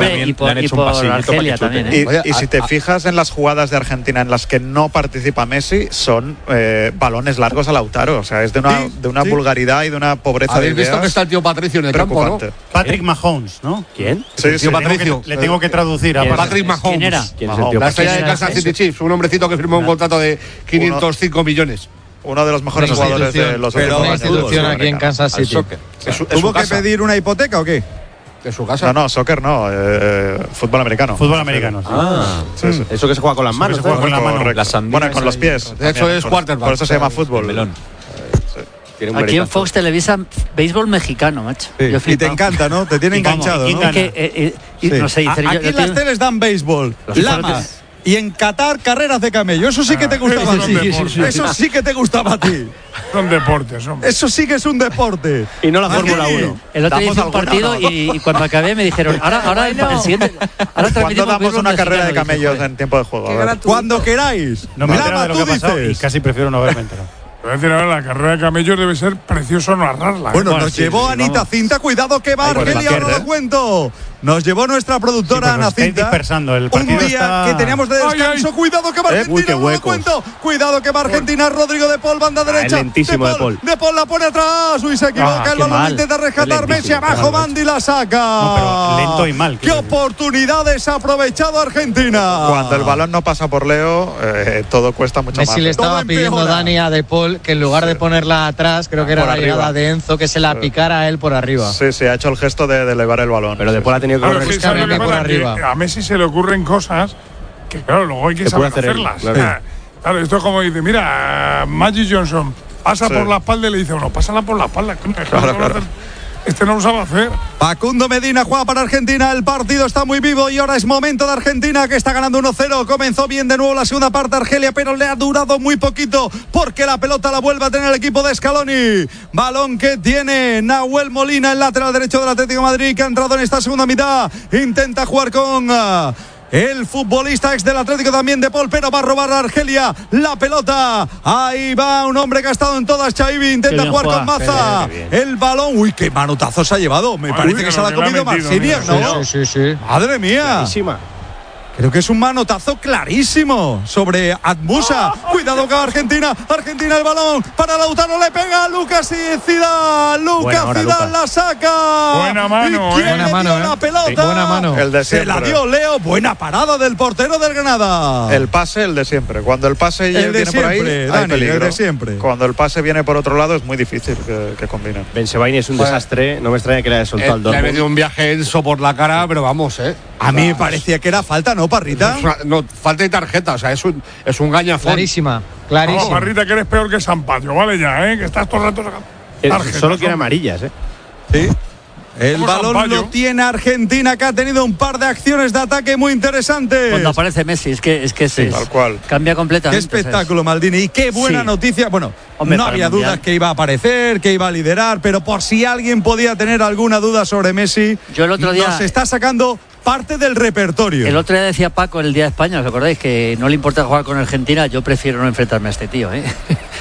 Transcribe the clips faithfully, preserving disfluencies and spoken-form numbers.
también y por, le han y hecho un por pasillito Argelia para que chute. también, ¿eh? Y, y si te fijas en las jugadas de Argentina en las que no participa Messi, son eh, balones largos a Lautaro. O sea, es de una, Sí, de una sí. vulgaridad y de una pobreza de Habéis ideas. visto que está el tío Patricio en el campo, ¿no? Patrick Mahomes, ¿no? ¿Quién? Sí, El sí. tío Le tengo Patricio. que- Le tengo que traducir a ¿Quién? Patrick Mahomes. ¿Quién era? ¿Quién es el tío La estrella de ¿Quién era Kansas ese? City Chiefs, un hombrecito que firmó un contrato de quinientos cinco millones. Uno de los mejores Una jugadores de institución, los pero últimos una años. institución aquí en Kansas Al City. soccer. Es su, es ¿Tuvo su que casa. pedir una hipoteca o qué? De su casa. No, no, soccer no, eh, fútbol americano. Fútbol americano, sí. Ah, Sí, sí. eso que se juega con las manos. se juega ¿no? con la mano. Correcto. Las sandinas Bueno, con los ahí. pies. De hecho, también, es por- quarterback. Por eso se llama fútbol. Melón. Tiene un Aquí en veretazo. Fox Televisa, béisbol mexicano, macho. Sí. Yo he Y te flipado. encanta, ¿no? Te tiene ¿Y cómo? enganchado, ¿Y ¿no? quién Es que, eh, eh, y Sí. no sé, A- dice, yo- Aquí yo en las tengo- teles dan béisbol, Los lamas. Y en Qatar, carreras de camello. Eso sí que te gustaba a eso ti. es deporte. Eso sí que te gustaba a ti. Son deportes, hombre. Eso sí que es un deporte. Y no la Aquí. Fórmula uno. El otro día Damos hice un alguna, partido ¿no? y, y cuando acabé me dijeron, ahora, ahora el, el siguiente. Ahora ¿Cuándo transmitimos damos béisbol una carrera de mexicano? Dice, camellos joder. en tiempo de juego? A ver. Cuando queráis. No me he enterado Lama, de lo tú que ha pasado y dices. casi prefiero no haberme enterado. Te voy a decir ahora, la carrera de camellos debe ser precioso narrarla. ¿eh? Bueno, Bueno, nos sí, llevó sí, Anita vamos. Cinta. Cuidado que va Ahí por Argelia, la ahora izquierda, lo cuento. Nos llevó nuestra productora Sí, pero Ana estáis Cinta. dispersando, el Un partido día está- que teníamos de Ay, descanso. ay. Cuidado que va Eh, Argentina, uy, qué ahora lo huecos. cuento. Cuidado que va Argentina. Rodrigo de Paul, banda derecha. lentísimo De Paul. De Paul la pone atrás. Uy, se equivoca. Ah, el qué balón mal. intenta rescatar Es Messi lentísimo, abajo. qué mal, Bandi la saca. No, pero lento y mal, ¿Qué quiero decir. oportunidades ha aprovechado Argentina? Cuando el balón no pasa por Leo, eh, todo cuesta mucho más. Messi le Todo estaba pidiendo empeora. Dani a De Paul que en lugar de ponerla atrás, creo que era Por la arriba. llegada de Enzo, que se la picara a él por arriba. Sí, sí, ha hecho el gesto de, de elevar el balón. Pero después ha tenido que Claro, correr. es que ¿sabes lo que por pasa? arriba. Que a Messi se le ocurren cosas que, claro, luego hay que Que puede saber hacer él, hacerlas. claro. O sea, claro, esto es como dice, mira, Magic Johnson pasa Sí. por la espalda y le dice, bueno, pásala por la espalda. coño, es que Claro, no lo sabe claro. hacer. Este no lo sabe hacer. Facundo Medina juega para Argentina. El partido está muy vivo y ahora es momento de Argentina, que está ganando uno cero. Comenzó bien de nuevo la segunda parte Argelia, pero le ha durado muy poquito porque la pelota la vuelve a tener el equipo de Scaloni. Balón que tiene Nahuel Molina, el lateral derecho del Atlético de Madrid, que ha entrado en esta segunda mitad. Intenta jugar con ah, el futbolista ex del Atlético también, De Paul, pero va a robar a Argelia la pelota. Ahí va un hombre que ha estado en todas, Chaibi. Intenta Qué bien jugar con juega, Maza. qué bien, El balón. Uy, qué manotazo se ha llevado. Me Uy, parece uy, que se la ha lo que le ha comido metido, Marciniak, mira, ¿no? Sí, sí, sí. Madre mía. Clarísima. Creo que es un manotazo clarísimo sobre Atmusa. Cuidado con Argentina. Argentina el balón para Lautaro. Le pega a Lucas y Zidane. Lucas Buena hora, Zidane Lucas. la saca. Buena mano, ¿Y quién eh. Buena le mano, dio eh. la pelota? Sí, buena mano. El de Se la siempre. dio Leo. Buena parada del portero del Granada. El pase, el de siempre. Cuando el pase El de viene por ahí, siempre, hay Dani, peligro. el de siempre. Cuando el pase viene por otro lado, es muy difícil que, que combinen. Bensebaini es un Joder. desastre. No me extraña que le haya soltado al Eh, le ha metido Dortmund. un viaje Enzo por la cara, pero vamos, ¿eh? A mí me parecía que era falta, ¿no, Parrita? Es una- no, falta de tarjeta, o sea, es un, es un gañafón. Clarísima, Vamos, clarísima. Barrita, que eres peor que Sampaio, vale ya, ¿eh? Que estás todo el rato sacando. Eh, tarjetas, Solo quiere hombre. amarillas, ¿eh? Sí. El Como balón Sampaio. lo tiene Argentina, que ha tenido un par de acciones de ataque muy interesantes. Cuando aparece Messi, es que, es que se Tal cual. cambia Qué completamente. espectáculo, Maldini. Y qué buena Sí. noticia. Bueno, Hombre, no para el había Mundial. dudas que iba a aparecer, que iba a liderar, pero por si alguien podía tener alguna duda sobre Messi, Yo el otro día- nos está sacando parte del repertorio. El otro día decía Paco el Día de España, ¿os acordáis? Que no le importa jugar con Argentina, yo prefiero no enfrentarme a este tío, ¿eh?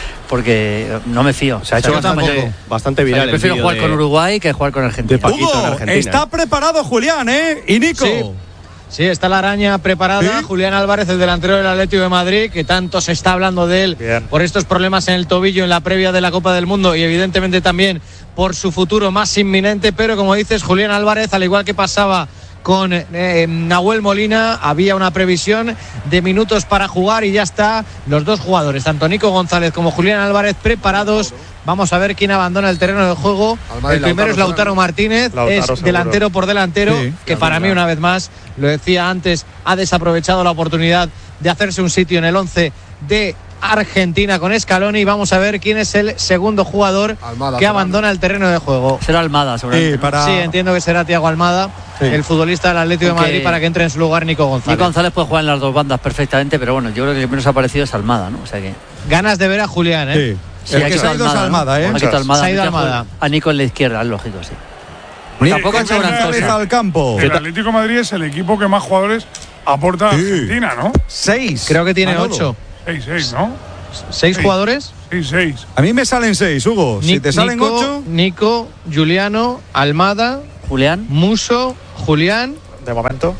Porque no me fío. Se ha hecho O sea, yo bastante, tampoco. bastante O sea, viral. yo el prefiero vídeo jugar de- con Uruguay que jugar con Argentina. de Paquito en Hugo, Argentina. está preparado Julián, ¿eh? Y Nico. Sí. Sí, está la araña preparada. ¿Sí? Julián Álvarez, el delantero del Atlético de Madrid, que tanto se está hablando de él Bien. por estos problemas en el tobillo en la previa de la Copa del Mundo y evidentemente también por su futuro más inminente. Pero como dices, Julián Álvarez, al igual que pasaba con eh, Nahuel Molina, había una previsión de minutos para jugar y ya está los dos jugadores, tanto Nico González como Julián Álvarez, preparados. Vamos a ver quién abandona el terreno de juego. Almada y El primero Lautaro es Lautaro Fernández. Martínez, Lautaro, es seguro. delantero por delantero, Sí, que para mí una vez más, lo decía antes, ha desaprovechado la oportunidad de hacerse un sitio en el once de Argentina con Scaloni. Vamos a ver quién es el segundo jugador Almada, que Fernando. abandona el terreno de juego. Será Almada, seguramente. Sí, ¿no? para- Sí, entiendo que será Thiago Almada, Sí. el futbolista del Atlético de Aunque- Madrid, para que entre en su lugar Nico González. Nico González puede jugar en las dos bandas perfectamente, pero bueno, yo creo que el que menos ha aparecido es Almada, ¿no? O sea que. Ganas de ver a Julián, ¿eh? Sí. Sí, el ha que se quitado ha ido es ¿no? Almada, ¿eh? Ha quitado Almada, Se ha ido mete a Almada. Ju- A Nico en la izquierda, es lógico, sí. Oye, Tampoco es han hecho gran verdad, González cosa. al campo. El Atlético de Madrid es el equipo que más jugadores aporta a Sí. Argentina, ¿no? Seis. Creo que tiene Manolo. ocho. seis seis, ¿no? ¿Seis Sí. jugadores? seis seis. A mí me salen seis, Hugo. Si Ni- te salen Nico, ocho. Nico, Juliano, Almada, Julián. Muso, Julián de momento.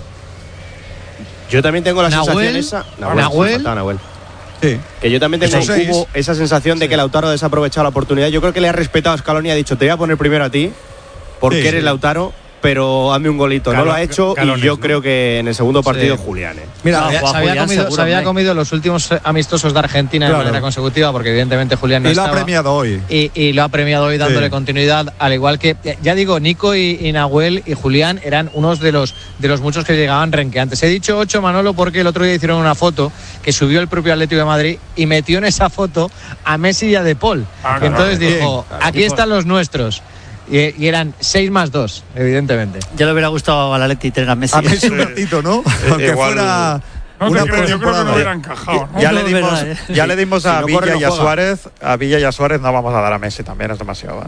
Yo también tengo la Nahuel, sensación esa. Nahuel. faltaba Nahuel. Sí. Que yo también tengo Esos un seis. cubo esa sensación de que Lautaro ha desaprovechado la oportunidad. Yo creo que le ha respetado a Scaloni y ha dicho, te voy a poner primero a ti, porque Sí, eres sí. Lautaro, pero hazme un golito. Galo- no lo ha hecho galones, y yo ¿no? creo que en el segundo partido Sí. Julián. ¿eh? Mira, No, Se había- Juan se había, Julián comido, seguro, se había hombre. comido los últimos eh, amistosos de Argentina Claro. de manera consecutiva, porque evidentemente Julián no y lo ha estaba. premiado hoy. Y, y lo ha premiado hoy dándole Sí. continuidad, al igual que, ya digo, Nico y, y Nahuel y Julián eran unos de los de los muchos que llegaban renqueantes. He dicho ocho, Manolo, porque el otro día hicieron una foto que subió el propio Atlético de Madrid y metió en esa foto a Messi y a De Paul. Ah, Y entonces claro. dijo, Bien. aquí están los nuestros. Y, y eran seis más dos, evidentemente. Ya le hubiera gustado al Atleti tener a Messi. A Messi un ratito, ¿no? Aunque igual- fuera No una te creo, yo creo que no pretemporada. hubiera encajado, ¿no? Ya No, le es dimos, verdad, ¿eh? ya le dimos a Si no Villa corre, no y a juega. Suárez. A Villa y a Suárez no vamos a dar a Messi, también es demasiado. ¿eh?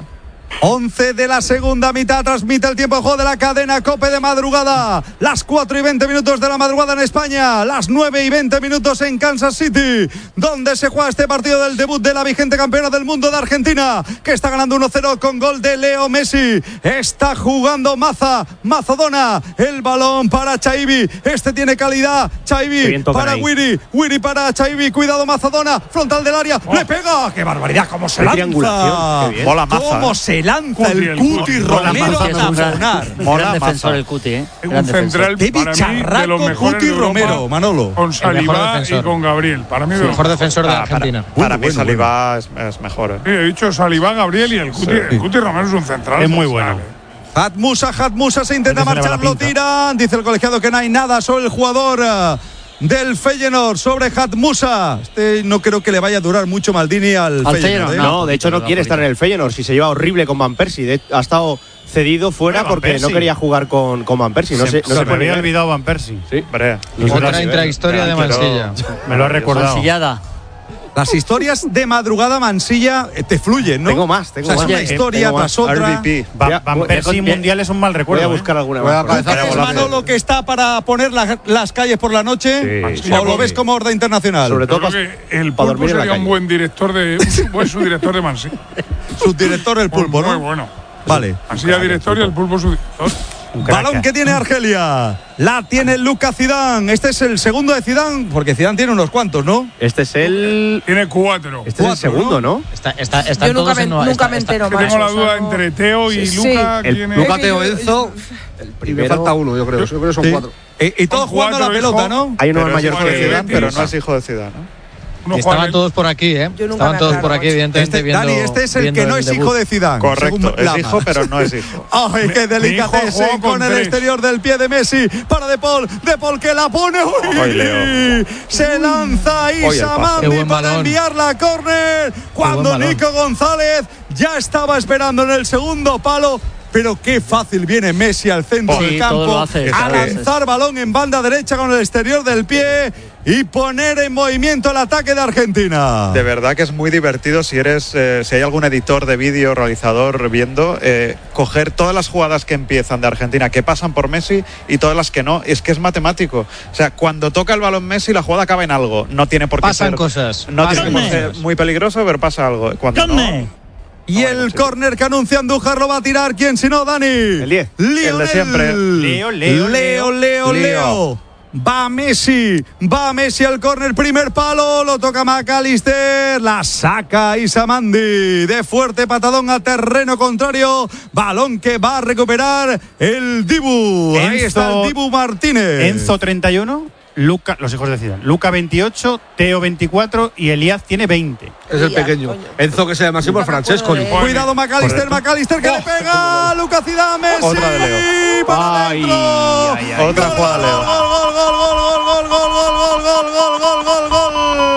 once de la segunda mitad, transmite el tiempo de juego de la cadena COPE de madrugada. Las cuatro y veinte minutos de la madrugada en España, las nueve y veinte minutos en Kansas City, donde se juega este partido del debut de la vigente campeona del mundo de Argentina, que está ganando uno cero con gol de Leo Messi. Está jugando Maza, Mazadona, el balón para Chaibi. Este tiene calidad, Qué Chaibi bien tocan para ahí. Wiri, Wiri para Chaibi, cuidado Mazadona, frontal del área, le pega. ¡Qué barbaridad! ¡Cómo se Qué lanza! triangulación, qué bien. Mola Maza. ¿Cómo ¿eh? se lanza Cuti, el el Cuti Cuti. Romero Maza a es un gran, taponar? Mola gran defensor Maza. el Cuti, ¿eh? Un Gran defensor. central Qué para mí de los bicharraco mejores Cuti de Europa, Romero, Manolo. con El mejor Saliba y defensor. con Gabriel. Para mí de El los mejor mejores. defensor de Ah, para Argentina. para Bueno, mí bueno, Saliba es, es mejor. ¿eh? Sí, he dicho Saliba, Gabriel y el Cuti. El Cuti Romero es un central. Es muy brutal, bueno. ¿eh? Hatmusa, Hatmusa se intenta Antes se le va marchar, la lo pinta. tiran. Dice el colegiado que no hay nada sobre el jugador eh, del Feyenoord, sobre Hatmusa. Este no creo que le vaya a durar mucho Maldini al, Al Feyenoord. Feyenoord, ¿eh? no. No, de hecho no poquito, quiere poquito. estar en el Feyenoord. Si se lleva horrible con Van Persie. De- ha estado cedido fuera Pero Van porque no Persie. quería jugar con, con Van Persie. No se, sé, no se se me puede había ver. olvidado Van Persie. Sí. Hombre, Otra intrahistoria de Mansilla. Me lo ha recordado. Mansillada. Las historias de madrugada Mansilla eh, te fluyen, ¿no? Tengo más, tengo O sea, es más. una Oye, historia tengo tras más. otra. R V P. Va- Ya, Van voy a Persie con- mundial es un mal Voy recuerdo. a buscar ¿eh? alguna Voy a más. cabeza- ¿Tú crees, Golazo. Manolo, que está para poner la- las calles por la noche? Sí, ¿O sí, lo ves sí. como orden internacional? Sobre Yo todo creo pas- que el para Pulpo dormir en la sería un calle. buen director de un buen subdirector de Mansilla. Subdirector del pulpo, Muy ¿no? bueno. Vale. Mansilla director y el Pulpo subdirector. Un crack. Balón que tiene Argelia. La tiene Lucas Zidane. Este es el segundo de Zidane, porque Zidane tiene unos cuantos, ¿no? Este es el. Tiene cuatro. Este es el Cuatro, segundo, ¿no? Está, está, están Yo nunca todos me, en- nunca está- me está- entero Que más. tengo la o sea, duda no- entre Teo y Sí, Luca. El ¿quién es? Luca, Es que Teo, yo- Enzo. El Y me primero. falta uno, yo creo. Yo creo que son Sí. cuatro. Y, y todos Con jugando a la cuatro, pelota, hijo. ¿no? Hay uno Pero más es mayor hijo de que. Zidane, pero Betis. no es hijo de Zidane. ¿no? Uno Estaban juega en- todos por aquí, ¿eh? Yo nunca Estaban me todos aclaro, por aquí, macho. evidentemente. Este, viendo, Dani, este es el viendo que no es debut. hijo de Zidane. Correcto, según es Lama. hijo, pero no es hijo. ¡Ay, qué Mi- delicadeza! mi hijo jugó Con, con el tres. exterior del pie de Messi. Para De Paul. De Paul que la pone. ¡Uy! Ay, Leo. Se lanza Oye, el Isa pase. Mandi Qué buen para balón. enviarla a córner. Cuando balón. Nico González ya estaba esperando en el segundo palo. Pero qué fácil viene Messi al centro Sí, del todo campo lo hace, a todo lo hace. lanzar balón en banda derecha con el exterior del pie y poner en movimiento el ataque de Argentina. De verdad que es muy divertido si eres, eh, si hay algún editor de vídeo, realizador viendo, eh, coger todas las jugadas que empiezan de Argentina, que pasan por Messi y todas las que no. Es que es matemático. O sea, cuando toca el balón Messi, la jugada acaba en algo. No tiene por qué Pasan ser, cosas. No Pasan tiene por qué ser cosas. muy peligroso, pero pasa algo. Cuando no, Y el sí. córner que anuncia Andújar lo va a tirar. ¿Quién si no, Dani? El diez. Lionel. El de siempre. Leo, Leo, Leo, Leo, Leo. Leo. Va Messi, va Messi al córner, primer palo, lo toca McAllister, la saca Isamandi, de fuerte patadón a terreno contrario, balón que va a recuperar el Dibu. Ahí Enzo- está el Dibu Martínez. Enzo treinta y uno, Luca, los hijos de Zidane. Luca veintiocho, Teo veinticuatro y Elías tiene veinte. Es el Elías, pequeño. coño. Enzo, que se llama así por Nunca me Francesco. acuerdo de él. Cuidado McAllister, Correcto. McAllister que le pega, Lucas Zidane, Messi, Otra de Leo. para Ay, adentro. ay, ay. Otra Gol, jugada de Leo. Gol, gol, gol, gol, gol, gol, gol, gol, gol, gol, gol, gol,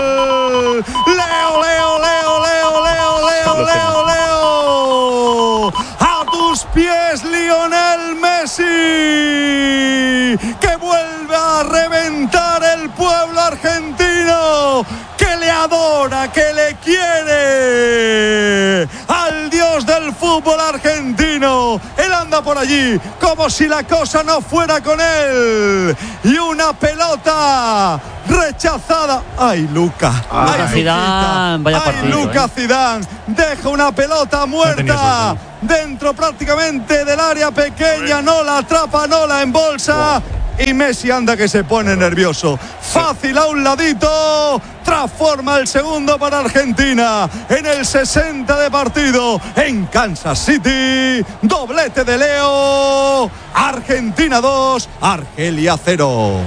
gol. Leo, Leo, Leo, Leo, Leo, Leo, Leo, Leo. A tus pies, Lionel Messi, que vuelve a reventar el pueblo argentino, que le adora, que le quiere al dios del fútbol argentino. Él anda por por allí, como si la cosa no fuera con él. Y una pelota rechazada. ¡Ay, Luca! Ah, ¡Ay, Zidane, vaya ¡Ay, partido, Luca eh. Zidane! Deja una pelota muerta dentro prácticamente del área pequeña. No la atrapa, no la embolsa. Y Messi anda que se pone nervioso. Fácil a un ladito. Transforma el segundo para Argentina en el sesenta de partido en Kansas City. Doblete de Leo. Argentina dos, Argelia cero.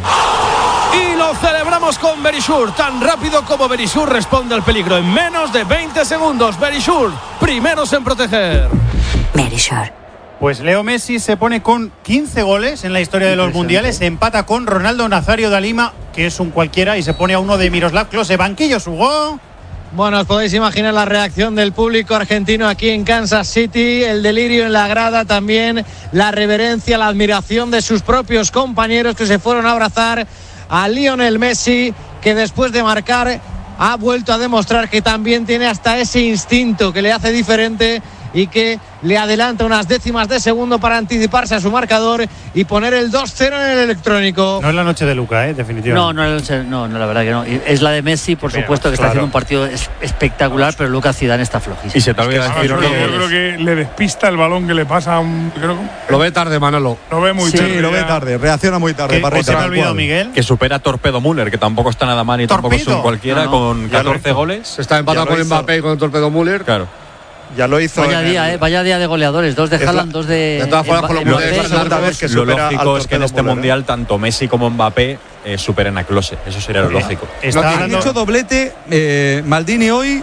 Y lo celebramos con Verisure. Tan rápido como Verisure responde al peligro en menos de veinte segundos. Verisure, primeros en proteger. Verisure. Pues Leo Messi se pone con quince goles en la historia de los mundiales, empata con Ronaldo Nazario da Lima, que es un cualquiera, y se pone a uno de Miroslav Klose. Banquillo, Hugo. Bueno, os podéis imaginar la reacción del público argentino aquí en Kansas City, el delirio en la grada, también la reverencia, la admiración de sus propios compañeros que se fueron a abrazar a Lionel Messi, que después de marcar ha vuelto a demostrar que también tiene hasta ese instinto que le hace diferente y que le adelanta unas décimas de segundo para anticiparse a su marcador y poner el dos cero en el electrónico. No es la noche de Luca, ¿eh? Definitivamente. No, no, no, no, la verdad que no. Es la de Messi, por Pero, supuesto, que claro. está haciendo un partido es- espectacular, pero Lucas Zidane está flojísimo. Y se te olvida Ahora, decir yo, que creo, yo creo que le despista el balón que le pasa a un. Creo que Lo ve tarde, Manolo. lo ve muy Sí, tarde. lo ve ya. tarde, reacciona muy tarde. ¿Qué, para qué se me ha tal olvidado, cual. Miguel? que supera a Torpedo Müller, que tampoco está nada mal y tampoco es un ¿Torpedo? cualquiera, No, no. con Ya lo catorce hizo. goles. Está empatado Ya lo con hizo. Mbappé y con el Torpedo Müller. Claro. Ya lo hizo. Vaya en día, el- eh, vaya día de goleadores, dos de Es la- Haaland, dos de de todas formas, con los Mbappé, mundiales, es la segunda largos. vez que Lo supera al lógico es que en Torpedo este Müller, ¿eh? mundial tanto Messi como Mbappé eh, superen a Klose. Eso sería lo lógico. Está Han hablando- hecho doblete eh, Maldini hoy.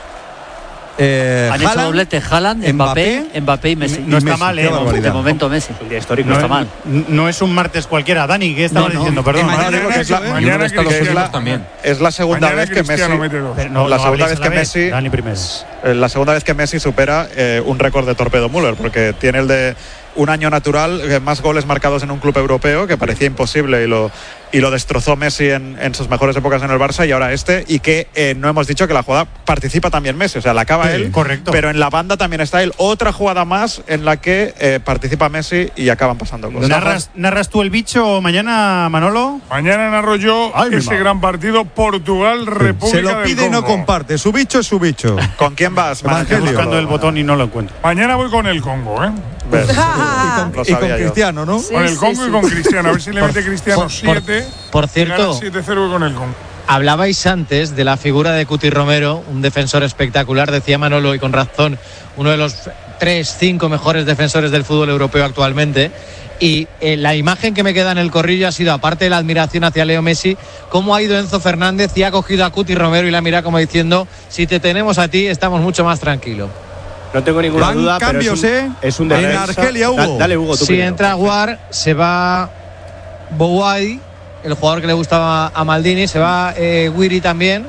Eh, Han hecho Haaland, doblete Haaland, Mbappé, Mbappé y Messi. No está Messi, mal, qué eh. barbaridad. De momento Messi. Un día histórico. No no, está mal. no es un martes cualquiera. Dani, ¿qué estabas No, no. diciendo? Perdón. Que mañana Ahora digo que es la- regreso, ¿eh? Y uno Mañana de Estados Cristiano. Unidos también. Es la segunda Mañana vez que Cristiano Messi. mete dos. Pero no, la no segunda habléis vez a que la Messi. Dani primero. Eh, La segunda vez que Messi supera eh, un récord de Torpedo Müller, porque tiene el de un año natural, eh, más goles marcados en un club europeo, que parecía imposible y lo, y lo destrozó Messi en, en sus mejores épocas en el Barça, y ahora este, y que eh, no hemos dicho que la jugada participa también Messi, o sea, la acaba Sí, él, correcto. pero en la banda también está él. Otra jugada más en la que eh, participa Messi y acaban pasando cosas. ¿Narras, ¿Narras tú el bicho mañana, Manolo? Mañana narro yo Ay, mi ese madre. gran partido Portugal-República Se lo pide y del no Congo. comparte. Su bicho es su bicho. ¿Con quién vas? Evangelio. Manolo? Buscando el botón y no lo encuentro. Mañana voy con el Congo, ¿eh? Ves, Y lo con, y con sabía yo. Cristiano, ¿no? Con el Congo y con Cristiano. A ver si le mete Cristiano por- siete. por cierto- siete cero con el Congo. Hablabais antes de la figura de Cuti Romero, un defensor espectacular, decía Manolo, y con razón, uno de los tres, cinco mejores defensores del fútbol europeo actualmente. Y eh, la imagen que me queda en el corrillo ha sido, aparte de la admiración hacia Leo Messi, cómo ha ido Enzo Fernández y ha cogido a Cuti Romero y la mira como diciendo, si te tenemos a ti, estamos mucho más tranquilos. No tengo ninguna Van duda, cambios, pero es ¿eh? un, es un En defensa. Argelia, Hugo. Da- dale, Hugo, tú Si primero. entra Aguar, se va Bouhaddi, el jugador que le gustaba a Maldini, se va eh, Wiri también.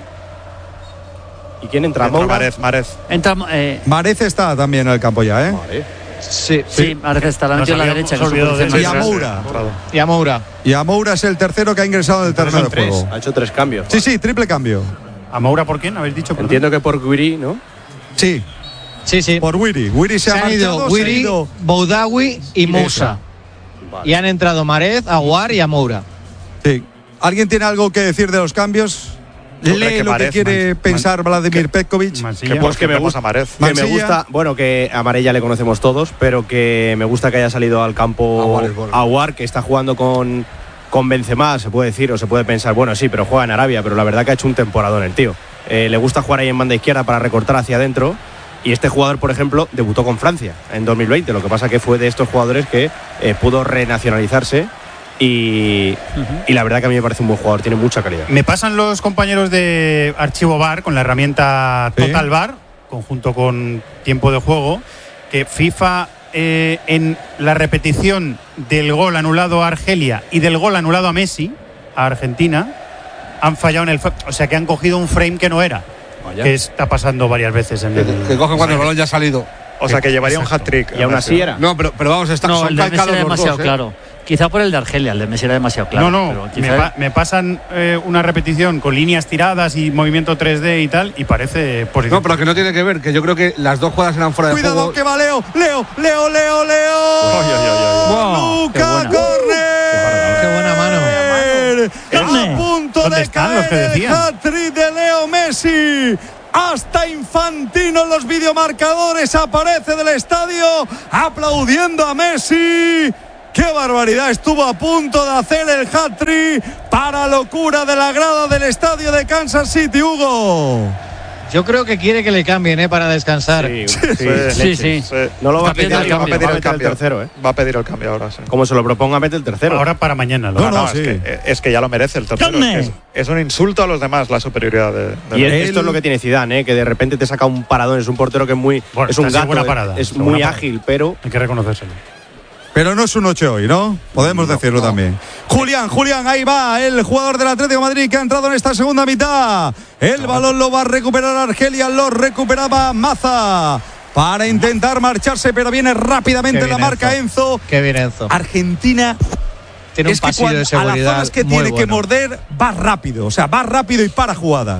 ¿Y quién entra? Entra Moura. Marez, Marez. Entra, eh, Marez está también en el campo ya, ¿eh? Vale. Sí, sí, parece estar la Nos metió en la habíamos derecha. Que es su olvidado de posición Y a natural. Moura. y a Moura. Y a Moura es el tercero que ha ingresado en el terreno de Son tres. juego. Ha hecho tres cambios. Sí, sí, triple cambio. ¿A Moura por quién? ¿Habéis dicho? Perdón. Entiendo que por Guiri, ¿no? Sí, Sí, sí. por Wiri. Wiri se, Se ha han ido marchado, se ha Wiri, ido- Boudawi y Moussa. Vale. Y han entrado Marez, Aguar y a Moura. Sí. ¿Alguien tiene algo que decir de los cambios? Hombre, Lee que lo Marez, que quiere Man- pensar Vladimir Petkovic. Mansilla. Que pues que me gusta a Marez. Que me Mansilla. gusta, bueno, que a Marella le conocemos todos, pero que me gusta que haya salido al campo Aguar es bueno. Aguar, que está jugando con, con Benzema, se puede decir, o se puede pensar, bueno, sí, pero juega en Arabia, pero la verdad que ha hecho un temporadón el tío. Eh, le gusta jugar ahí en banda izquierda para recortar hacia adentro. Y este jugador, por ejemplo, debutó con Francia en dos mil veinte. Lo que pasa que fue de estos jugadores que eh, pudo renacionalizarse. Y, y la verdad que a mí me parece un buen jugador, tiene mucha calidad. Me pasan los compañeros de Archivo V A R con la herramienta Sí. Total V A R, conjunto con tiempo de juego, que FIFA eh, en la repetición del gol anulado a Argelia y del gol anulado a Messi, a Argentina, han fallado en el... fa- O sea, que han cogido un frame que no era, Vaya. que está pasando varias veces en Que, el... que cogen cuando el balón ya ha ha salido. O sea, que llevaría un Exacto. hat-trick. Y aún así era. No, pero, pero vamos, está, No, son el de Messi calcados era los demasiado dos, ¿eh? claro. Quizá por el de Argelia, el de Messi era demasiado claro. No, no, me, pa- me pasan eh, una repetición con líneas tiradas y movimiento tres D y tal, y parece positivo. No, pero que no tiene que ver, que yo creo que las dos jugadas eran fuera de Cuidado juego. que va Leo, Leo, Leo, Leo, Leo. Ay, ay, ay, ay. Wow, Luka qué Corner. Qué buena mano. A punto ¿Dónde de están los caer que el decían? hat-trick de Leo Messi. Hasta Infantino en los videomarcadores aparece del estadio aplaudiendo a Messi. ¡Qué barbaridad! Estuvo a punto de hacer el hat-trick para locura de la grada del estadio de Kansas City, Hugo. Yo creo que quiere que le cambien, ¿eh? Para descansar. Sí, sí, Sí, Sí, sí. sí. No lo va a Está pedir, pidiendo el va a cambio. pedir Va a el pedir el tercero, ¿eh? Va a pedir el cambio ahora, sí. Como se lo proponga, mete el tercero. Ahora para mañana. Lo No, no, No, sí. es, que, es que ya lo merece el tercero. ¡Calme! Es, que es, es un insulto a los demás la superioridad de, de Y Messi. esto es lo que tiene Zidane, ¿eh? Que de repente te saca un paradón. Es un portero que es muy. Bueno, es un está gato. buena es- parada, es está muy buena parada. ágil, pero. Hay que reconocérselo. Pero no es un ocho hoy, ¿no? Podemos decirlo también. Julián, Julián, ahí va el jugador del Atlético de Madrid que ha entrado en esta segunda mitad. El balón lo va a recuperar Argelia, lo recuperaba Maza para intentar marcharse, pero viene rápidamente Qué la bien, marca Enzo. Qué bien, Enzo. Argentina Tiene un es que pasillo cuando- de seguridad a las zonas que muy tiene que bueno. morder va rápido, o sea, va rápido y para jugada.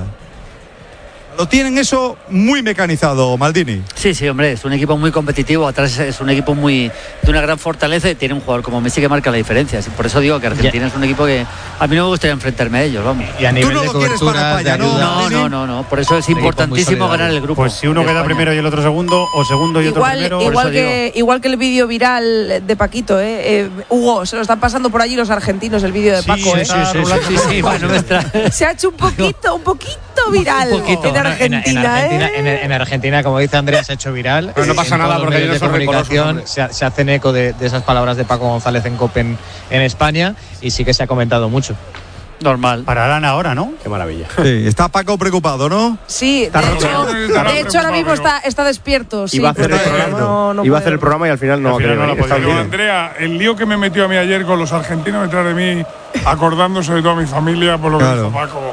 Lo tienen eso muy mecanizado, Maldini. Sí, sí, hombre, es un equipo muy competitivo, atrás es un equipo muy de una gran fortaleza y tiene un jugador como Messi que marca la diferencia. Por eso digo que Argentina es un equipo que a mí no me gustaría enfrentarme a ellos, vamos. Y a nivel no de lo quieres para cobertura, de España, ¿no? ayuda. No, Maldini. no, no, no, por eso es equipo muy importantísimo solidario. ganar el grupo. Pues si uno de queda España. primero y el otro segundo, o segundo y otro Igual, primero. por igual, eso que, igual que el vídeo viral de Paquito, ¿eh? Eh, Hugo, se lo están pasando por allí los argentinos el vídeo de Sí, Paco, ¿eh? está Sí, sí, rulando. sí, sí, bueno, me extrae. Se ha hecho un poquito, un poquito viral Un poquito. en Bueno, Argentina, en, en Argentina, ¿eh? en, en Argentina, como dice Andrea, se ha hecho viral. Pero no pasa En nada, todos los porque medios ellos de son rencorosos, comunicación hombre. se, ha- se hacen eco de, de esas palabras de Paco González en COPE en, en España y sí que se ha comentado mucho. Normal. Pararán ahora, ¿no? Qué maravilla. Sí, está Paco preocupado, ¿no? Sí, de Está hecho, roto. de hecho ahora Preocupado, mismo pero- está, está despierto. Sí, Iba a hacer el porque programa. no- no Iba a puede. hacer el programa y al final no Al ha final querido no lo ha venir. Está podido Pero bien. Andrea, el lío que me metió a mí ayer con los argentinos detrás de mí, acordándose de toda mi familia por lo que Claro. hizo Paco.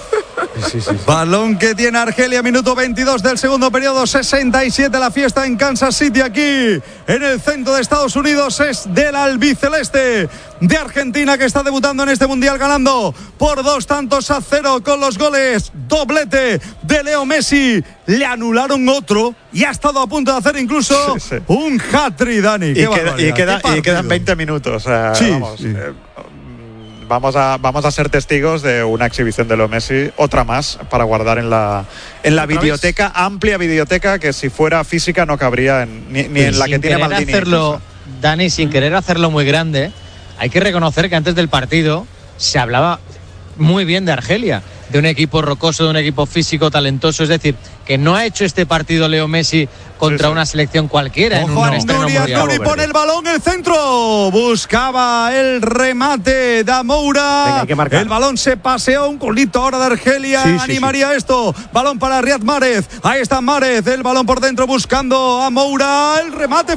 Balón que tiene Argelia, minuto veintidós del segundo periodo, sesenta y siete la fiesta en Kansas City, aquí en el centro de Estados Unidos. Es del albiceleste de Argentina que está debutando en este mundial ganando por dos tantos a cero con los goles doblete de Leo Messi. Le anularon otro y ha estado a punto de hacer incluso Sí, sí. un hat-trick, Dani. Y, Qué queda- barbaridad, y queda- qué y partido. quedan veinte minutos. O sea, Sí, vamos, sí. eh, vamos, a, vamos a ser testigos de una exhibición de Leo Messi, otra más, para guardar en la, en la ¿Otra videoteca, amplia videoteca, que si fuera física no cabría en- ni, ni en la que Sin tiene querer Maldini. hacerlo, Dani, sin querer hacerlo muy grande, hay que reconocer que antes del partido se hablaba muy bien de Argelia, de un equipo rocoso, de un equipo físico, talentoso. Es decir, que no ha hecho este partido Leo Messi contra Sí, sí. una selección cualquiera en Ojo un a estreno Nuri, mundial. Nuri pone el balón, el centro. Buscaba el remate da Moura. Venga, hay que marcar. El balón se paseó, un golito ahora de Argelia. Sí, sí, Animaría esto. Balón para Riyad Mahrez. Ahí está Mahrez. El balón por dentro buscando a Moura. El remate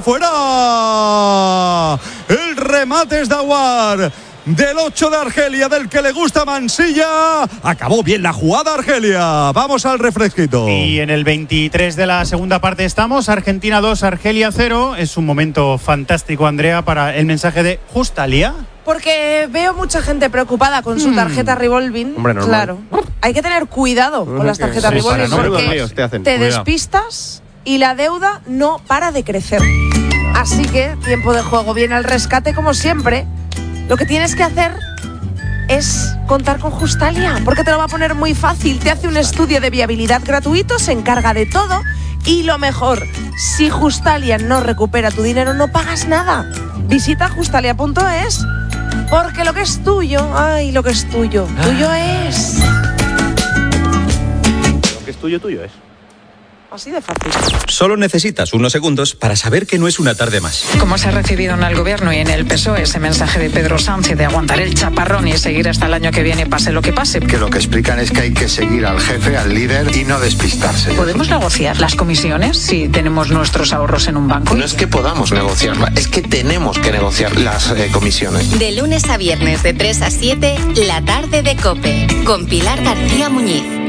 fuera. El remate es de Aouar. Del ocho de Argelia, del que le gusta Mansilla. Acabó bien la jugada Argelia. Vamos al refresquito. Y en el veintitrés de la segunda parte estamos. Argentina dos, Argelia cero. Es un momento fantástico, Andrea, para el mensaje de Justalia. Porque veo mucha gente preocupada con su tarjeta revolving. Hombre, normal. Claro. Hay que tener cuidado con las tarjetas Sí, revolving para no porque líos te hacen. te Cuidado. despistas y la deuda no para de crecer. Así que tiempo de juego viene al rescate como siempre. Lo que tienes que hacer es contar con Justalia, porque te lo va a poner muy fácil. Te hace un estudio de viabilidad gratuito, se encarga de todo y lo mejor, si Justalia no recupera tu dinero, no pagas nada. Visita justalia punto es, porque lo que es tuyo, ay, lo que es tuyo, tuyo es. Lo que es tuyo, tuyo es. Así de fácil. Solo necesitas unos segundos para saber que no es una tarde más. Como se ha recibido en el Gobierno y en el P S O E ese mensaje de Pedro Sánchez de aguantar el chaparrón y seguir hasta el año que viene, pase lo que pase. Que lo que explican es que hay que seguir al jefe, al líder y no despistarse. ¿Podemos negociar las comisiones si tenemos nuestros ahorros en un banco? No es que podamos negociarla, es que tenemos que negociar las eh, comisiones. De lunes a viernes de tres a siete, la tarde de COPE, con Pilar García Muñiz.